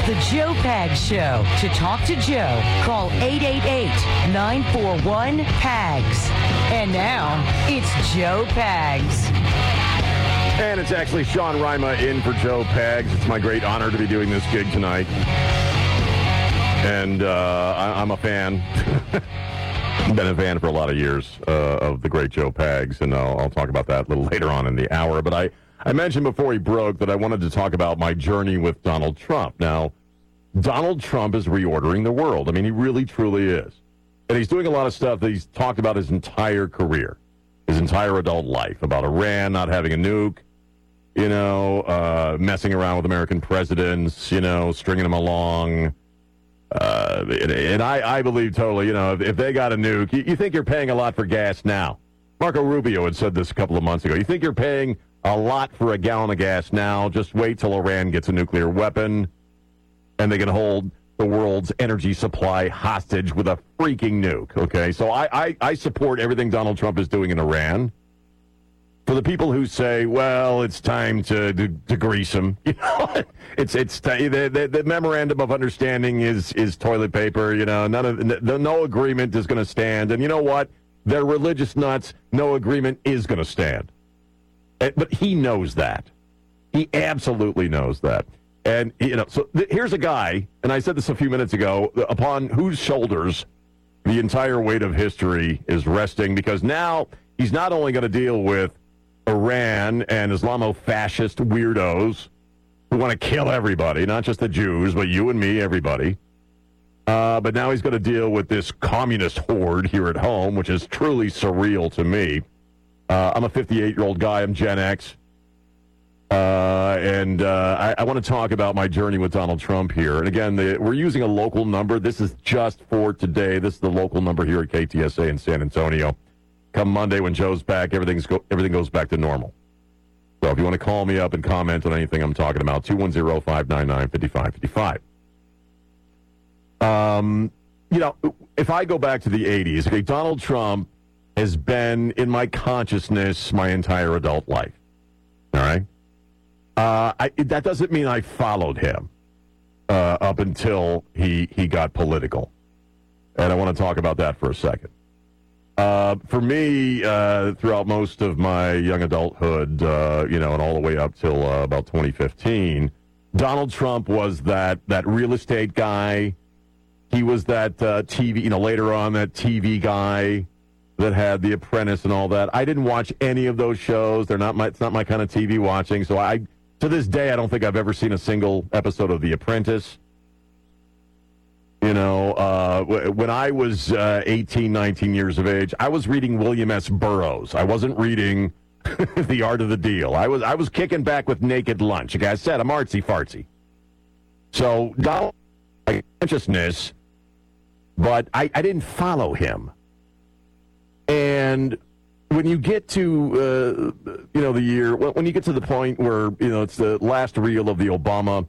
The Joe Pags Show. To talk to Joe, call 888-941-PAGS. And now, it's Joe Pags. And it's actually Sean Rima in for Joe Pags. It's my great honor to be doing this gig tonight. And I'm a fan. I've been a fan for a lot of years of the great Joe Pags, and I'll talk about that a little later on in the hour. But I mentioned before he broke that I wanted to talk about my journey with Donald Trump. Now, Donald Trump is reordering the world. I mean, he really, truly is. And he's doing a lot of stuff that he's talked about his entire career, his entire adult life, about Iran not having a nuke, messing around with American presidents, stringing them along. And I believe totally, if they got a nuke, you think you're paying a lot for gas now. Marco Rubio had said this a couple of months ago. You think you're paying a lot for a gallon of gas now? Just wait till Iran gets a nuclear weapon and they can hold the world's energy supply hostage with a freaking nuke, okay? So I support everything Donald Trump is doing in Iran. For the people who say, well, it's time to grease him, the memorandum of understanding is toilet paper. No agreement is going to stand. And you know what? They're religious nuts. No agreement is going to stand. But he knows that. He absolutely knows that. And here's a guy, and I said this a few minutes ago, upon whose shoulders the entire weight of history is resting, because now he's not only going to deal with Iran and Islamo-fascist weirdos who want to kill everybody, not just the Jews, but you and me, everybody. But now he's going to deal with this communist horde here at home, which is truly surreal to me. I'm a 58-year-old guy. I'm Gen X. And I want to talk about my journey with Donald Trump here. And again, we're using a local number. This is just for today. This is the local number here at KTSA in San Antonio. Come Monday when Joe's back, everything goes back to normal. So if you want to call me up and comment on anything I'm talking about, 210-599-5555. If I go back to the 80s, okay, Donald Trump has been in my consciousness my entire adult life. All right? That doesn't mean I followed him up until he got political. And I want to talk about that for a second. For me, throughout most of my young adulthood, and all the way up till about 2015, Donald Trump was that real estate guy. He was that TV, later on, that TV guy that had The Apprentice and all that. I didn't watch any of those shows. It's not my kind of TV watching. So to this day, I don't think I've ever seen a single episode of The Apprentice. When I was 18, 19 years of age, I was reading William S. Burroughs. I wasn't reading The Art of the Deal. I was kicking back with Naked Lunch. Like I said, I'm artsy-fartsy. So, Donald, my consciousness, but I didn't follow him. And when you get to, the year, when you get to the point where, it's the last reel of the Obama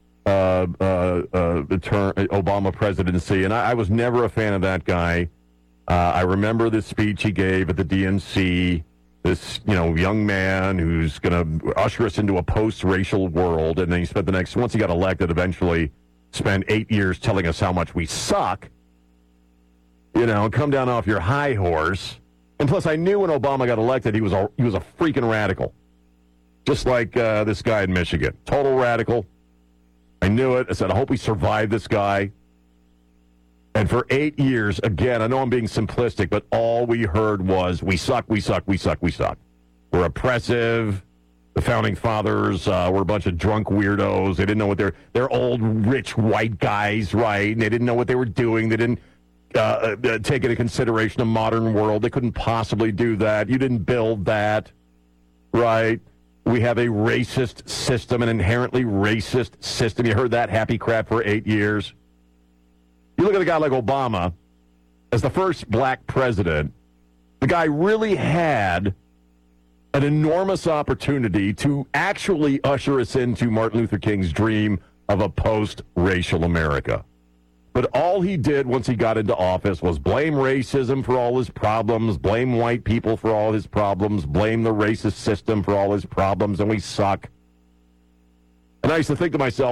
Obama presidency, and I was never a fan of that guy. I remember the speech he gave at the DNC, this, young man who's going to usher us into a post-racial world, and then he spent once he got elected, eventually spent 8 years telling us how much we suck, come down off your high horse. And plus, I knew when Obama got elected, he was a freaking radical, just like this guy in Michigan, total radical. I knew it. I said, I hope we survive this guy. And for 8 years, again, I know I'm being simplistic, but all we heard was, we suck, we suck, we suck, we suck. We're oppressive. The founding fathers were a bunch of drunk weirdos. They didn't know what they're old, rich, white guys, right? And they didn't know what they were doing. They didn't take into consideration a modern world. They couldn't possibly do that. You didn't build that, right? We have a racist system, an inherently racist system. You heard that happy crap for 8 years. You look at a guy like Obama, as the first black president, the guy really had an enormous opportunity to actually usher us into Martin Luther King's dream of a post-racial America. But all he did once he got into office was blame racism for all his problems, blame white people for all his problems, blame the racist system for all his problems, and we suck. And I used to think to myself,